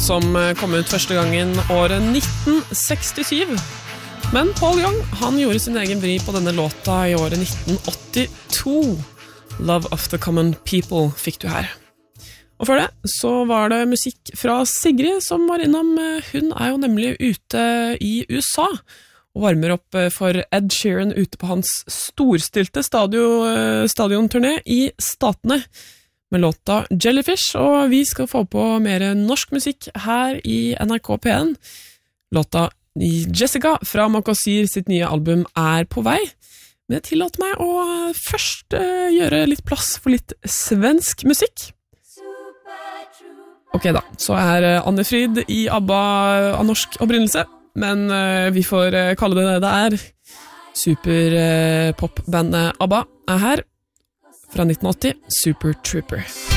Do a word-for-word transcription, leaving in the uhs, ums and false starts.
som kom ut første gangen året nitten sekstisju. Men Paul Young, han gjorde sin egen vri på denne låta i året nitten åttito. Love of the Common People fikk du her. Og før det så var det musikk fra Sigrid som var innom. Hun er jo nemlig ute i U S A og varmer opp for Ed Sheeran ute på hans storstilte stadion, stadionturné i Statene med låta Jellyfish, og vi skal få på mer norsk musikk her i N R K P en. Låta Jessica fra Makasir sitt nye album er på vei, men jeg tillater meg å først uh, gjøre litt plass for litt svensk musikk. Ok da, så er Anne Frid i ABBA av norsk opprinnelse, men uh, vi får uh, kalle det det det er. Superpopbandet uh, ABBA er her fra nitten åtti, Super Trooper.